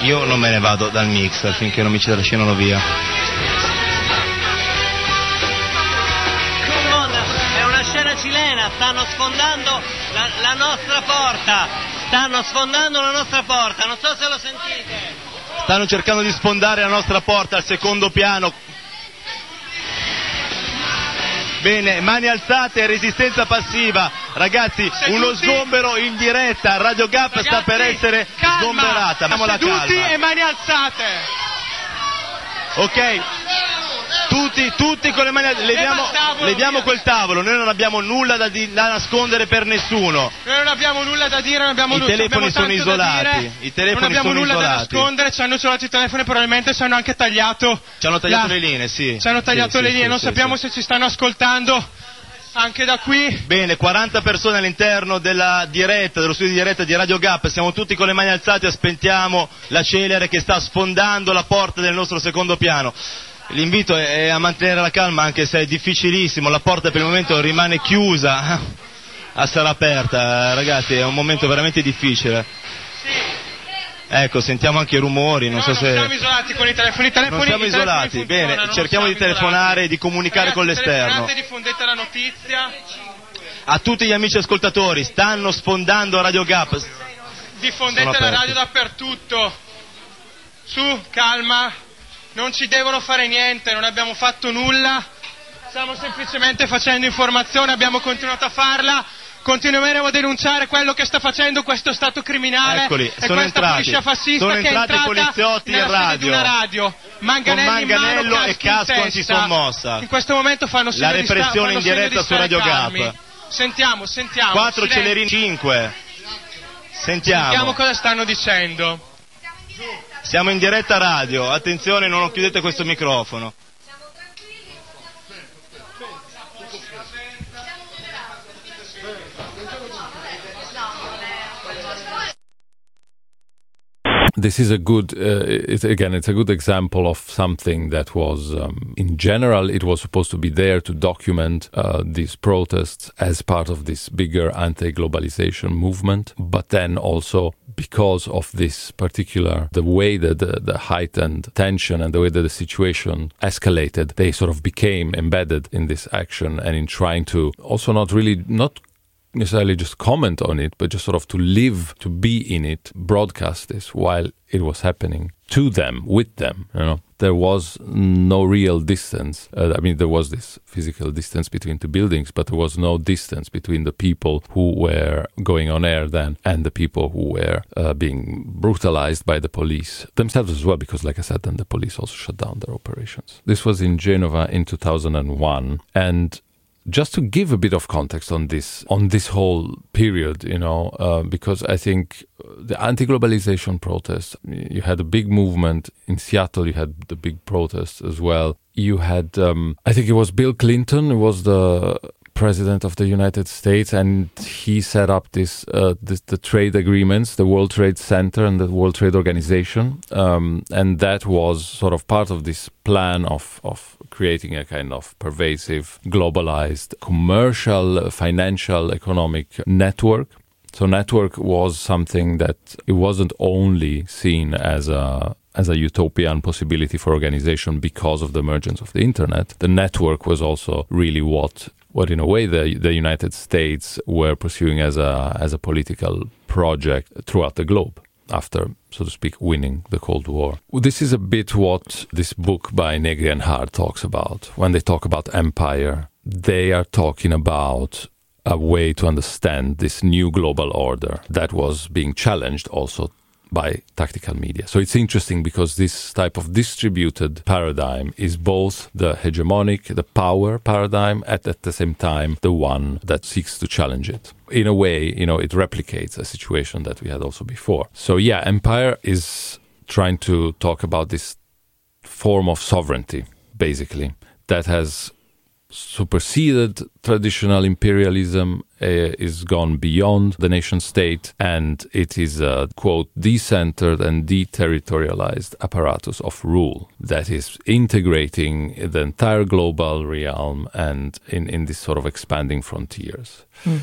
Io non me ne vado dal mixer finché non mi ci trascinano via. È una scena cilena, stanno sfondando la nostra porta. Stanno sfondando la nostra porta, non so se lo sentite. Stanno cercando di sfondare la nostra porta al secondo piano. Bene, mani alzate, resistenza passiva. Ragazzi, uno sgombero in diretta, Radio Gap. Ragazzi, sta per essere sgomberata. Seduti e mani alzate. Ok, tutti con le mani alzate. Leviamo quel tavolo, noi non abbiamo nulla da nascondere per nessuno. Noi non abbiamo nulla da dire, non abbiamo I telefoni sono isolati. Non abbiamo nulla da nascondere, ci hanno isolato i telefoni, probabilmente ci hanno anche tagliato. Ci hanno tagliato le linee, sì. Ci hanno tagliato le linee, non sappiamo se ci stanno ascoltando anche da qui. Bene, 40 persone all'interno della diretta, dello studio di diretta di Radio Gap, siamo tutti con le mani alzate, aspettiamo la celere che sta sfondando la porta del nostro secondo piano. L'invito è a mantenere la calma, anche se è difficilissimo, la porta per il momento rimane chiusa, sarà aperta, ragazzi, è un momento veramente difficile. Sì. Ecco, sentiamo anche i rumori, non so se... Non siamo isolati con i telefoni, non siamo isolati, bene, cerchiamo di telefonare e di comunicare con l'esterno. Diffondete la notizia. A tutti gli amici ascoltatori, stanno sfondando Radio Gap. Diffondete la radio dappertutto. Su, calma, non ci devono fare niente, non abbiamo fatto nulla, stiamo semplicemente facendo informazione, abbiamo continuato a farla. Continueremo a denunciare quello che sta facendo questo Stato criminale. Eccoli, e questa policia fascista che è entrata poliziotti in sede di una radio. Manganello e casco antisommossa. In questo momento fanno segno la repressione in diretta su Radio Gap. Sentiamo. 4 celerini, 5. Sentiamo cosa stanno dicendo. Siamo in diretta radio, attenzione, non chiudete questo microfono. This is a good, it's a good example of something that was, in general, it was supposed to be there to document these protests as part of this bigger anti-globalization movement. But then also, because of this particular, the way that the heightened tension and the way that the situation escalated, they sort of became embedded in this action and in trying to also not necessarily just comment on it, but just sort of to live, to be in it, broadcast this while it was happening to them, with them, There was no real distance. There was this physical distance between the buildings, but there was no distance between the people who were going on air then and the people who were being brutalized by the police themselves as well, because, like I said, then the police also shut down their operations. This was in Genova in 2001, and just to give a bit of context on this whole period, because I think the anti-globalization protests, you had a big movement in Seattle, you had the big protests as well. You had, I think it was Bill Clinton, who was the President of the United States, and he set up the trade agreements, the World Trade Center and the World Trade Organization, and that was sort of part of this plan of creating a kind of pervasive, globalized, commercial, financial, economic network. So network was something that it wasn't only seen as a utopian possibility for organization because of the emergence of the internet. The network was also really what in a way the United States were pursuing as a political project throughout the globe after, so to speak, winning the Cold War. This is a bit what this book by Negri and Hart talks about. When they talk about empire, they are talking about a way to understand this new global order that was being challenged also by tactical media. So it's interesting because this type of distributed paradigm is both the hegemonic, the power paradigm, at the same time the one that seeks to challenge it. In a way, it replicates a situation that we had also before. So yeah, empire is trying to talk about this form of sovereignty, basically, that has superseded traditional imperialism, is gone beyond the nation state, and it is a, quote, decentered and deterritorialized apparatus of rule that is integrating the entire global realm and in this sort of expanding frontiers. Mm-hmm.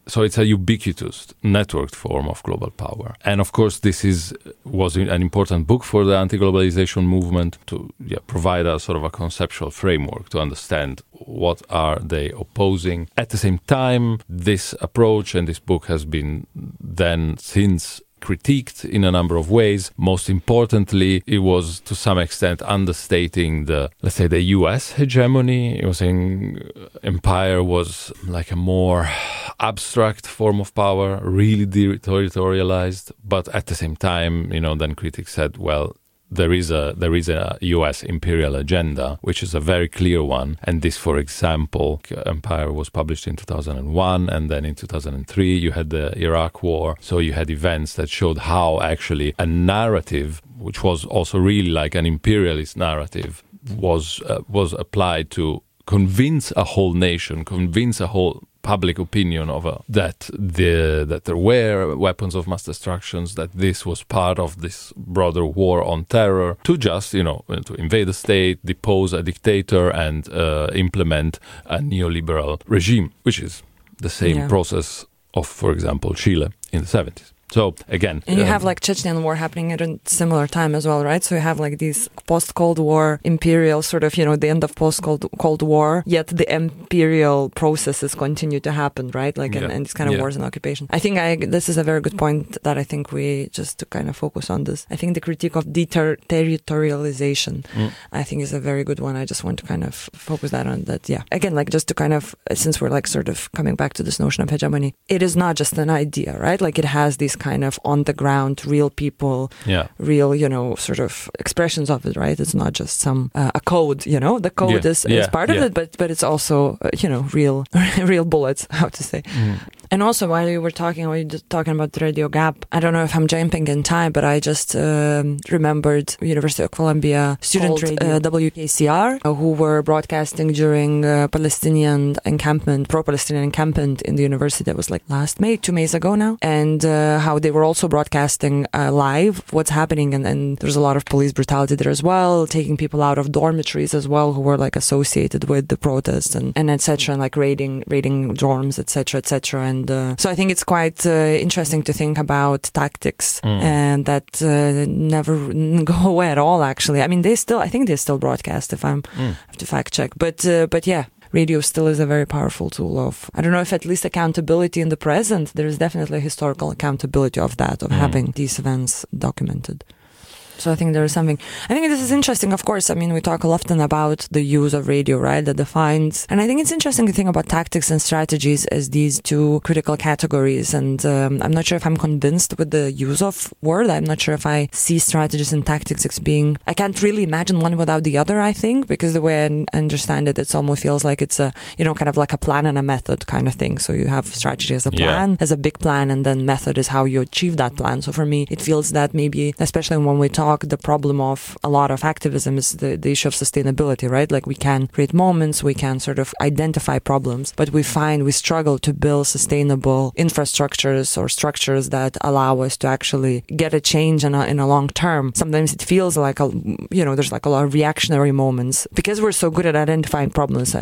So it's a ubiquitous, networked form of global power. And of course, this was an important book for the anti-globalization movement to provide a sort of a conceptual framework to understand what are they opposing. At the same time, this approach and this book has been then since critiqued in a number of ways. Most importantly, it was to some extent understating the US hegemony. It was saying empire was like a more abstract form of power, really territorialized. But at the same time, then critics said, well, there is a US imperial agenda, which is a very clear one. And this, for example, Empire was published in 2001, and then in 2003 you had the Iraq War. So you had events that showed how actually a narrative, which was also really like an imperialist narrative, was applied to convince a whole nation, convince a whole public opinion that there were weapons of mass destruction, that this was part of this broader war on terror, to just, to invade a state, depose a dictator, and implement a neoliberal regime, which is the same process of, for example, Chile in the 70s. So again, and you have like Chechen war happening at a similar time as well, right? So you have like these post-Cold War imperial sort of, the end of post-Cold War, yet the imperial processes continue to happen, right? Like, and these kind of wars and occupation. I think this is a very good point that I think we just to kind of focus on this. I think the critique of deterritorialization, I think is a very good one. I just want to kind of focus that on that. Yeah. Again, like just to kind of, since we're like sort of coming back to this notion of hegemony, it is not just an idea, right? Like it has these kind of on the ground, real people, real, sort of expressions of it, right? It's not just some a code, the code is part of it, but it's also real bullets, how to say. And also, while you were talking about Radio Gap, I don't know if I'm jumping in time, but I just remembered University of Columbia student WKCR, who were broadcasting during pro-Palestinian encampment in the university. That was like last May, 2 Mays ago now, and how they were also broadcasting live what's happening, and there's a lot of police brutality there as well, taking people out of dormitories as well who were like associated with the protests and etc., and like raiding dorms, etc. And so I think it's quite interesting to think about tactics and that never go away at all, actually. I mean, I think they still broadcast, if I have to fact check. But yeah, radio still is a very powerful tool of, I don't know if at least accountability in the present, there is definitely a historical accountability of that, of having these events documented. So I think there is something. I think this is interesting, of course. I mean, we talk often about the use of radio, right? That defines. And I think it's interesting to think about tactics and strategies as these two critical categories. And I'm not sure if I'm convinced with the use of word. I'm not sure if I see strategies and tactics as being. I can't really imagine one without the other, I think, because the way I understand it, it almost feels like it's a, kind of like a plan and a method kind of thing. So you have strategy as a plan, as a big plan, and then method is how you achieve that plan. So for me, it feels that maybe, especially when we talk, the problem of a lot of activism is the issue of sustainability, right? Like we can create moments, we can sort of identify problems, but we struggle to build sustainable infrastructures or structures that allow us to actually get a change in a long term. Sometimes it feels like there's like a lot of reactionary moments because we're so good at identifying problems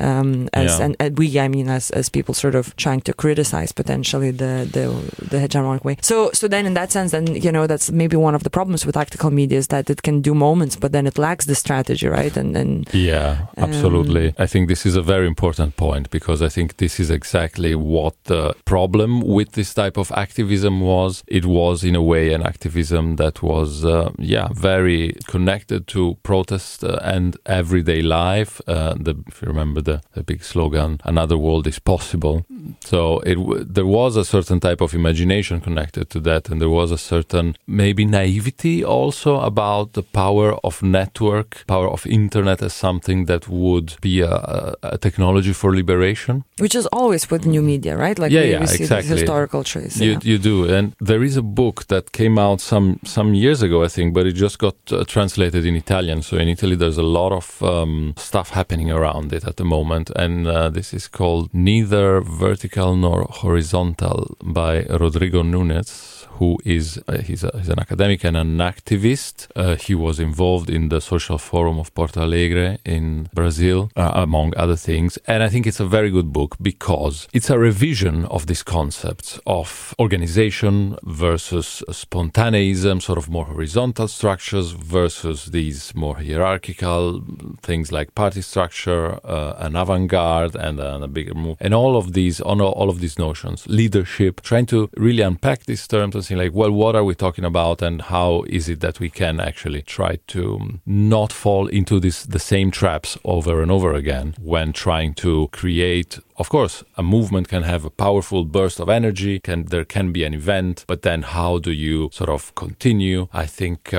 as people sort of trying to criticize potentially the hegemonic way. So then in that sense, then that's maybe one of the problems with tactical media is that it can do moments, but then it lacks the strategy, right? And yeah, absolutely. I think this is a very important point because I think this is exactly what the problem with this type of activism was. It was in a way an activism that was very connected to protest and everyday life. If you remember the big slogan, "Another world is possible." So there was a certain type of imagination connected to that, and there was a certain maybe naivety also about the power of network, power of internet as something that would be a technology for liberation. Which is always with new media, right? Like we see exactly. These historical traits. You do. And there is a book that came out some years ago, I think, but it just got translated in Italian. So in Italy, there's a lot of stuff happening around it at the moment. And this is called Neither Vertical Nor Horizontal by Rodrigo Nunes, who is he's an academic and an activist. He was involved in the Social Forum of Porto Alegre in Brazil, among other things. And I think it's a very good book because it's a revision of these concepts of organization versus spontaneism, sort of more horizontal structures versus these more hierarchical things like party structure, an avant-garde and a bigger move. And all of these notions, leadership, trying to really unpack these terms and say like, well, what are we talking about and how is it that we can actually try to not fall into the same traps over and over again when trying to create. Of course, a movement can have a powerful burst of energy, there can be an event, but then how do you sort of continue? I think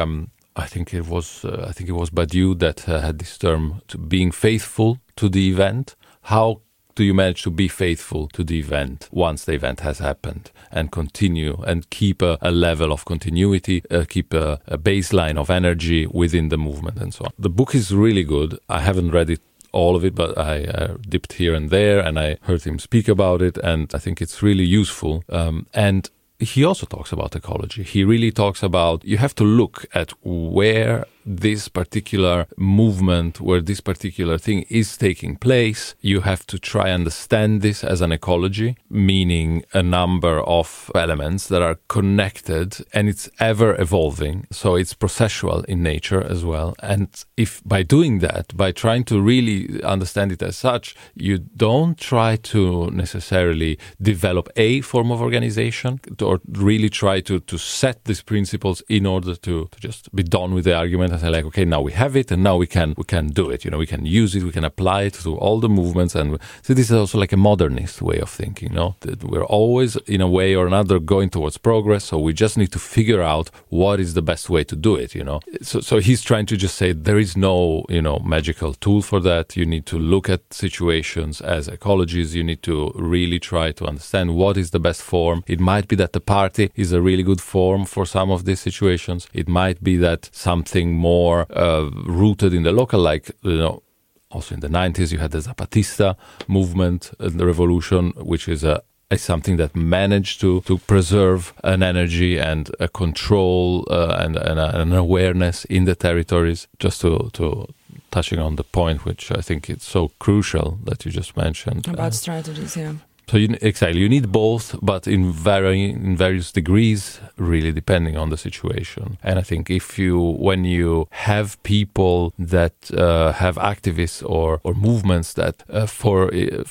it was Badiou that had this term, to being faithful to the event. How do you manage to be faithful to the event once the event has happened and continue and keep a level of continuity, keep a baseline of energy within the movement and so on? The book is really good. I haven't read it all of it, but I dipped here and there and I heard him speak about it and I think it's really useful. And he also talks about ecology. He really talks about you have to look at where this particular movement, where this particular thing is taking place. You have to try and understand this as an ecology, meaning a number of elements that are connected and it's ever evolving. So it's processual in nature as well. And if by doing that, by trying to really understand it as such, you don't try to necessarily develop a form of organization or really try to set these principles in order to just be done with the argument and say like, okay, now we have it and now we can do it. We can use it, we can apply it to all the movements. And so this is also like a modernist way of thinking, that we're always in a way or another going towards progress. So we just need to figure out what is the best way to do it, So he's trying to just say there is no, magical tool for that. You need to look at situations as ecologies. You need to really try to understand what is the best form. It might be that the party is a really good form for some of these situations. It might be that something more rooted in the local, like, also in the 90s, you had the Zapatista movement, the revolution, which is something that managed to preserve an energy and a control and an awareness in the territories. Just to touching on the point, which I think it's so crucial that you just mentioned. About strategies, yeah. So you need both, but in various degrees, really depending on the situation. And I think when you have people that have activists or movements that for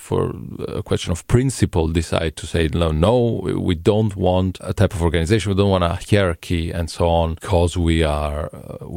a question of principle decide to say no, we don't want a type of organization, we don't want a hierarchy and so on, because we are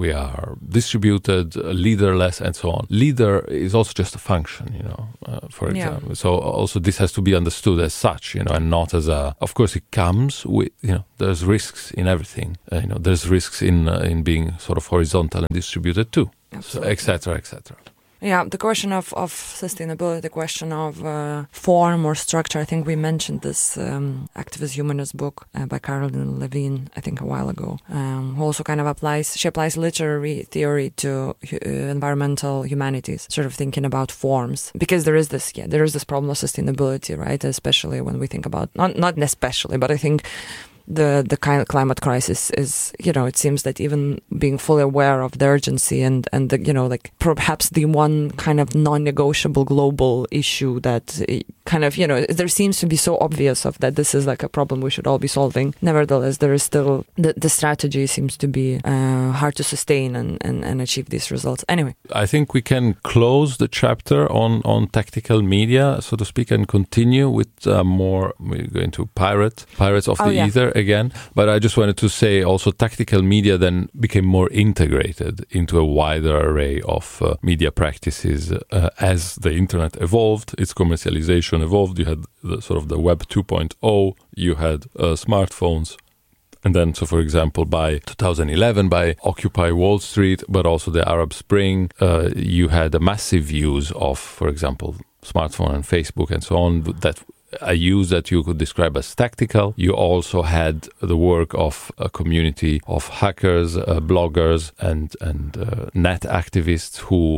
distributed, leaderless and so on. Leader is also just a function, for example. Yeah. So also this has to be understood as such, and not as of course it comes with, there's risks in everything. There's risks in being sort of horizontal and distributed too. Absolutely. So, et cetera, et cetera. Yeah, the question of sustainability, the question of form or structure. I think we mentioned this Activist Humanist book by Caroline Levine, I think a while ago, who also kind of applies literary theory to environmental humanities, sort of thinking about forms. Because there is this problem of sustainability, right? Especially when we think about, not especially, but I think the kind of climate crisis is, it seems that even being fully aware of the urgency and the, perhaps the one kind of non-negotiable global issue that kind of, there seems to be so obvious of that this is like a problem we should all be solving. Nevertheless, there is still, the strategy seems to be hard to sustain and achieve these results. Anyway. I think we can close the chapter on tactical media, so to speak, and continue with we're going to Pirates of the Ether again. But I just wanted to say also tactical media then became more integrated into a wider array of media practices as the internet evolved, its commercialization evolved. You had the Web 2.0, you had smartphones. And then, so for example, by 2011, by Occupy Wall Street, but also the Arab Spring, you had a massive use of, for example, smartphone and Facebook and so on, that a use that you could describe as tactical. You also had the work of a community of hackers, bloggers, and net activists who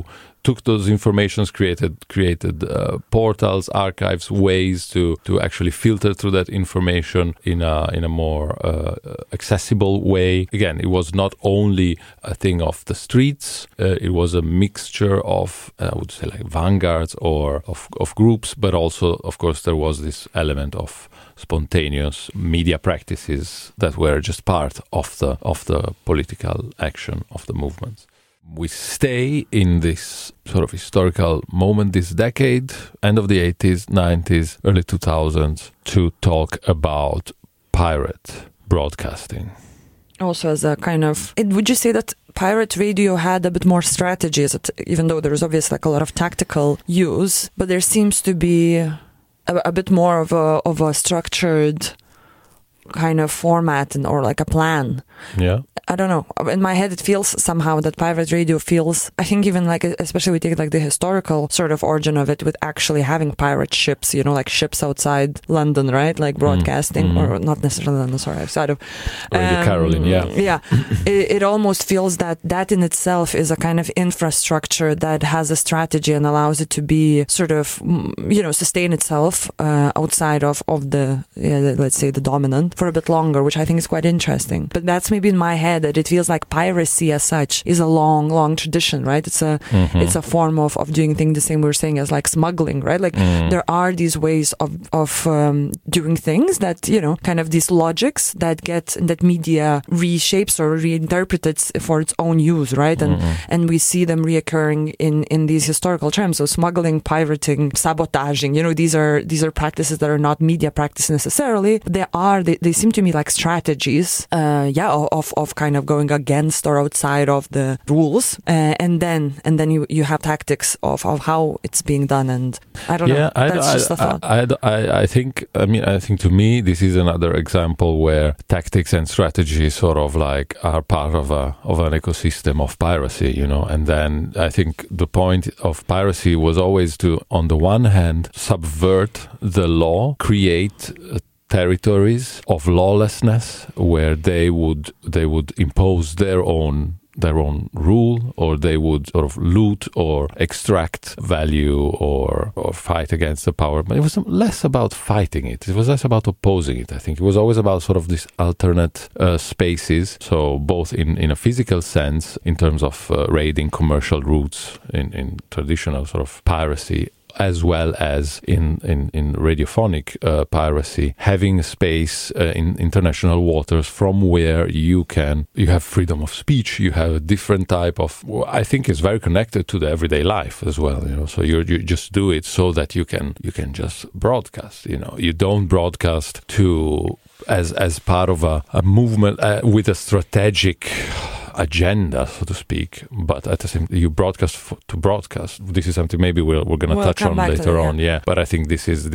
took those informations, created portals, archives, ways to actually filter through that information in a more accessible way. Again, it was not only a thing of the streets, it was a mixture of, I would say, like vanguards or of groups, but also, of course, there was this element of spontaneous media practices that were just part of the political action of the movements. We stay in this sort of historical moment, this decade, end of the 80s, 90s, early 2000s, to talk about pirate broadcasting. Also as a kind of, would you say that pirate radio had a bit more strategies, even though there's obviously like a lot of tactical use, but there seems to be a bit more of a structured kind of format or like a plan. Yeah. I don't know. In my head, it feels somehow that pirate radio feels, I think even like, especially we take like the historical sort of origin of it with actually having pirate ships, you know, like ships outside London, right? Like broadcasting, or not necessarily London, sorry, outside of Radio Caroline, yeah. Yeah. It almost feels that in itself is a kind of infrastructure that has a strategy and allows it to be sort of, you know, sustain itself outside of the, let's say, the dominant for a bit longer, which I think is quite interesting. But that's maybe in my head that it feels like piracy as such is a long tradition, right? It's a form of doing things the same we were saying as like smuggling, right? Like there are these ways of doing things that, you know, kind of these logics that media reshapes or reinterprets for its own use, right? And we see them reoccurring in these historical terms. So smuggling, pirating, sabotaging, you know, these are practices that are not media practice necessarily. They seem to me like strategies, of kind of going against or outside of the rules, and then you have tactics of how it's being done, and I don't know. That's just a thought. I think to me this is another example where tactics and strategy sort of like are part of an ecosystem of piracy, you know. And then I think the point of piracy was always to, on the one hand, subvert the law, create territories of lawlessness where they would impose their own rule, or they would sort of loot or extract value or fight against the power. But it was less about fighting it. It was less about opposing it. I think it was always about sort of these alternate spaces. So both in a physical sense, in terms of raiding commercial routes in traditional sort of piracy, as well as in radiophonic piracy, having a space in international waters from where you have freedom of speech, you have a different type of, I think it's very connected to the everyday life as well, you know. So you just do it so that you can just broadcast, you know. You don't broadcast as part of a movement with a strategic agenda, so to speak, but at the same time, you broadcast to broadcast. This is something maybe we're going to touch on later on. Yeah, but I think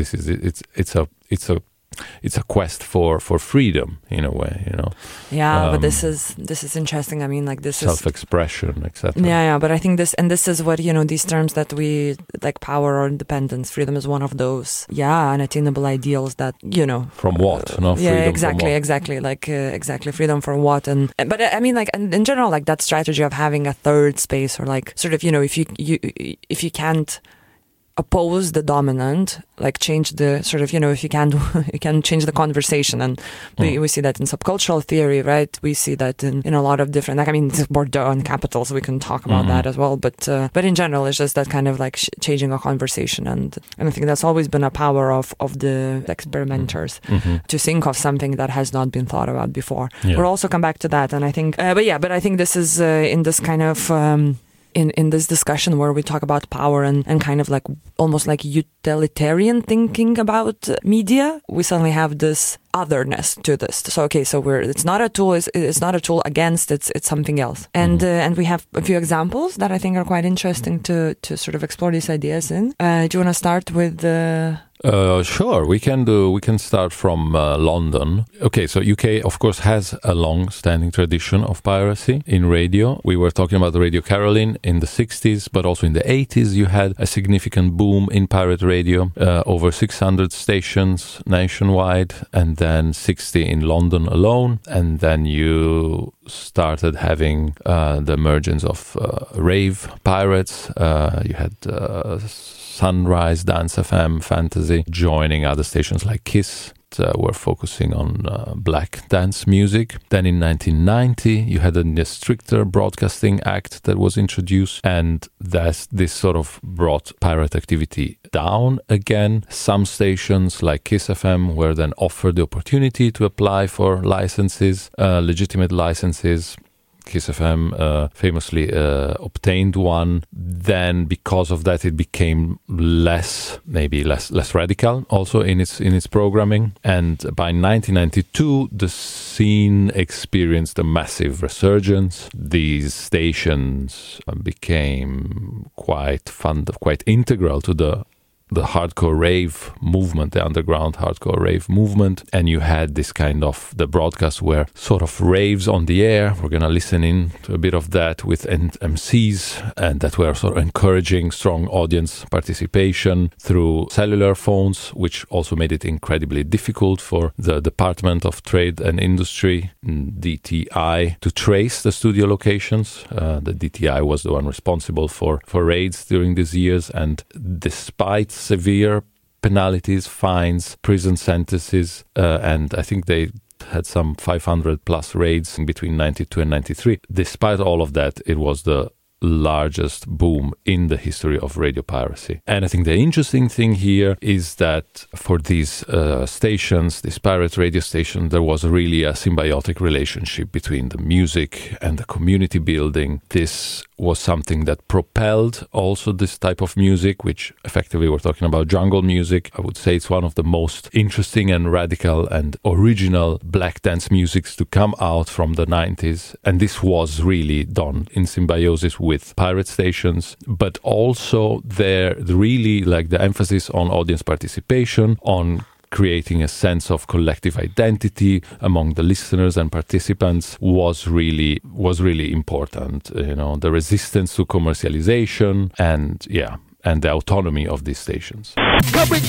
it's a quest for freedom in a way, you know. Yeah, but this is interesting. I mean, like this self-expression, etc. Yeah, but I think this is what, you know, these terms that we like, power or independence, freedom is one of those, unattainable ideals that, you know. From what? Exactly. Like exactly, freedom for what? But I mean, like in general, like that strategy of having a third space, or like sort of, you know, if you can't oppose the dominant, like change the sort of, you know, if you can change the conversation. And we see that in subcultural theory, right? We see that in a lot of different, like, I mean, Bourdieu and Capital, so we can talk about that as well. But in general, it's just that kind of like changing a conversation. And I think that's always been a power of the experimenters to think of something that has not been thought about before. Yeah. We'll also come back to that. And I think, but I think this is in this kind of, in this discussion where we talk about power and kind of like almost like utilitarian thinking about media, we suddenly have this otherness to this. So it's not a tool. It's not a tool against. It's something else. And we have a few examples that I think are quite interesting to sort of explore these ideas in. Do you want to start with Sure, we can start from London. Okay, so UK, of course, has a long-standing tradition of piracy in radio. We were talking about Radio Caroline in the 60s, but also in the 80s you had a significant boom in pirate radio, over 600 stations nationwide, and then 60 in London alone. And then you started having the emergence of rave pirates. You had Sunrise, Dance FM, Fantasy, joining other stations like Kiss. Were focusing on black dance music. Then in 1990 you had a stricter Broadcasting Act that was introduced, and this sort of brought pirate activity down again. Some stations like Kiss FM were then offered the opportunity to apply for licenses, legitimate licenses. Kiss FM famously obtained one. Then, because of that, it became less radical also in its programming. And by 1992, the scene experienced a massive resurgence. These stations became quite integral to the hardcore rave movement, the underground hardcore rave movement. And you had this kind of, the broadcasts were sort of raves on the air. We're going to listen in to a bit of that with MCs, and that were sort of encouraging strong audience participation through cellular phones, which also made it incredibly difficult for the Department of Trade and Industry, DTI, to trace the studio locations. The DTI was the one responsible for raids during these years, and despite severe penalties, fines, prison sentences, and I think they had some 500 plus raids in between 92 and 93. Despite all of that, it was the largest boom in the history of radio piracy. And I think the interesting thing here is that for these stations, these pirate radio stations, there was really a symbiotic relationship between the music and the community building. This was something that propelled also this type of music, which effectively we're talking about jungle music. I would say it's one of the most interesting and radical and original black dance musics to come out from the 90s. And this was really done in symbiosis with pirate stations, but also there really like the emphasis on audience participation, on creating a sense of collective identity among the listeners and participants was really important. You know, the resistance to commercialization and the autonomy of these stations. Coverage